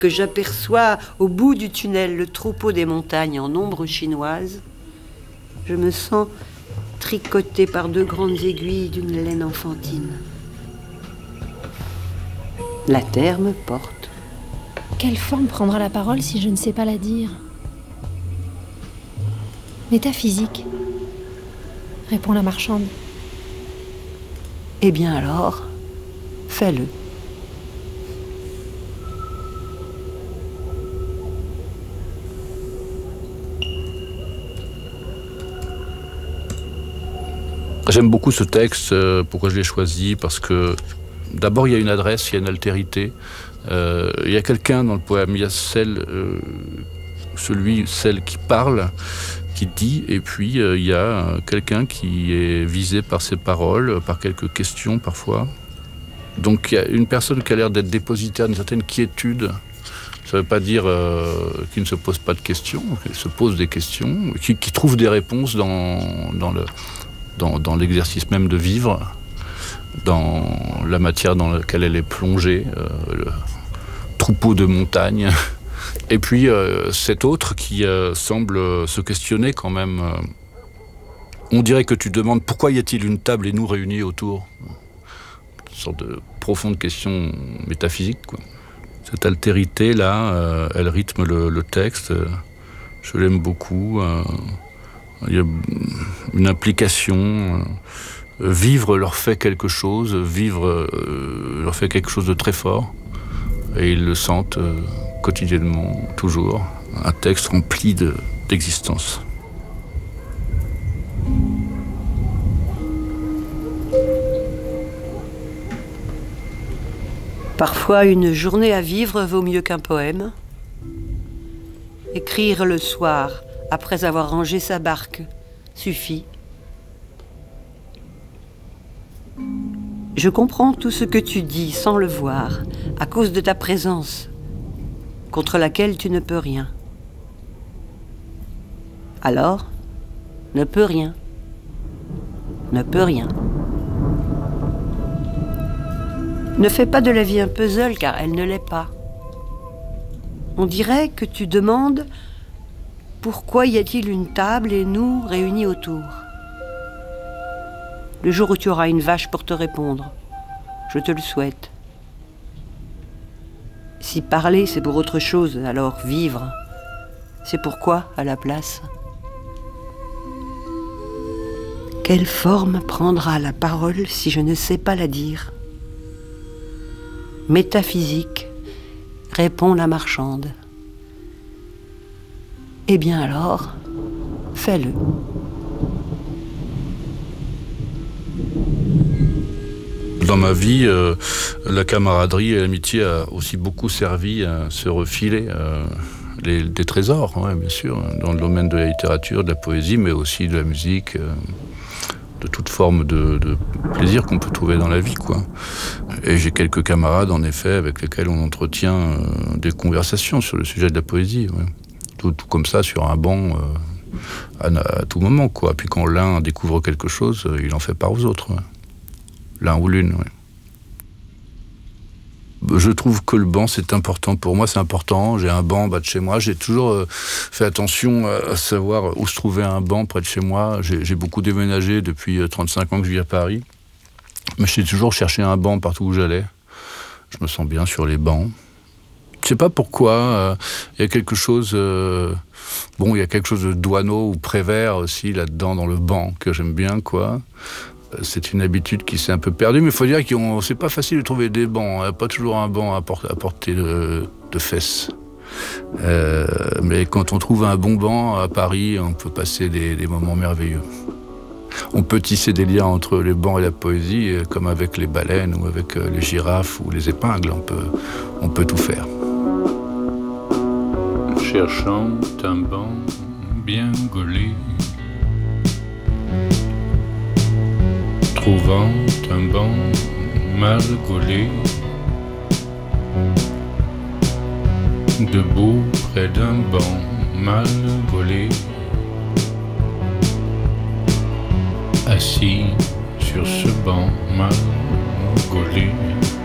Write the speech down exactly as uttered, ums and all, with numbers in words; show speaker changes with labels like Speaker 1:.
Speaker 1: que j'aperçois au bout du tunnel le troupeau des montagnes en ombre chinoise, je me sens tricotée par deux grandes aiguilles d'une laine enfantine. La terre me porte.
Speaker 2: Quelle forme prendra la parole si je ne sais pas la dire ? Métaphysique, répond la marchande.
Speaker 1: Eh bien alors, fais-le.
Speaker 3: J'aime beaucoup ce texte. Pourquoi je l'ai choisi ? Parce que d'abord il y a une adresse, il y a une altérité. Euh, il y a quelqu'un dans le poème, il y a celle, euh, celui, celle qui parle, qui dit, et puis euh, il y a quelqu'un qui est visé par ses paroles, par quelques questions parfois. Donc il y a une personne qui a l'air d'être dépositaire d'une certaine quiétude. Ça ne veut pas dire euh, qu'il ne se pose pas de questions, qu'il se pose des questions, qui, qui trouve des réponses dans, dans, le, dans, dans l'exercice même de vivre, dans la matière dans laquelle elle est plongée, euh, le troupeau de montagnes. Et puis euh, cet autre qui euh, semble se questionner quand même. Euh, on dirait que tu demandes pourquoi y a-t-il une table et nous réunis autour ? Une sorte de profonde question métaphysique, quoi. Cette altérité-là, euh, elle rythme le, le texte. Je l'aime beaucoup. Euh, il y a une implication. Euh, vivre leur fait quelque chose. Vivre euh, leur fait quelque chose de très fort. Et ils le sentent euh, quotidiennement, toujours. Un texte rempli de, d'existence.
Speaker 1: Parfois, une journée à vivre vaut mieux qu'un poème. Écrire le soir, après avoir rangé sa barque, suffit. Je comprends tout ce que tu dis sans le voir, à cause de ta présence, contre laquelle tu ne peux rien. Alors, ne peux rien. Ne peux rien. Ne fais pas de la vie un puzzle, car elle ne l'est pas. On dirait que tu demandes pourquoi y a-t-il une table et nous réunis autour. Le jour où tu auras une vache pour te répondre, je te le souhaite. Si parler c'est pour autre chose, alors vivre, c'est pourquoi à la place. Quelle forme prendra la parole si je ne sais pas la dire ? Métaphysique, répond la marchande. Eh bien alors, fais-le.
Speaker 3: Dans ma vie, euh, la camaraderie et l'amitié a aussi beaucoup servi à se refiler euh, les, des trésors, ouais, bien sûr, dans le domaine de la littérature, de la poésie, mais aussi de la musique, euh, de toute forme de, de plaisir qu'on peut trouver dans la vie, quoi. Et j'ai quelques camarades, en effet, avec lesquels on entretient euh, des conversations sur le sujet de la poésie, ouais. tout, tout comme ça, sur un banc, euh, à, à tout moment, quoi. Puis quand l'un découvre quelque chose, euh, il en fait part aux autres, ouais. L'un ou l'une, oui. Je trouve que le banc, c'est important. Pour moi, c'est important. J'ai un banc en bas de chez moi. J'ai toujours euh, fait attention à savoir où se trouvait un banc près de chez moi. J'ai, j'ai beaucoup déménagé depuis trente-cinq ans que je vis à Paris. Mais j'ai toujours cherché un banc partout où j'allais. Je me sens bien sur les bancs. Je sais pas pourquoi. Euh, il y a quelque chose... Euh, bon, il y a quelque chose de Douaneau ou Prévert aussi, là-dedans, dans le banc, que j'aime bien, quoi. C'est une habitude qui s'est un peu perdue, mais il faut dire que c'est pas facile de trouver des bancs, hein, pas toujours un banc à, por- à portée de, de fesses. Euh, mais quand on trouve un bon banc à Paris, on peut passer des, des moments merveilleux. On peut tisser des liens entre les bancs et la poésie, comme avec les baleines ou avec les girafes ou les épingles, on peut, on peut tout faire.
Speaker 4: Cherchant un banc bien gaulé, trouvant un banc mal gaulé, debout près d'un banc mal gaulé, assis sur ce banc mal gaulé,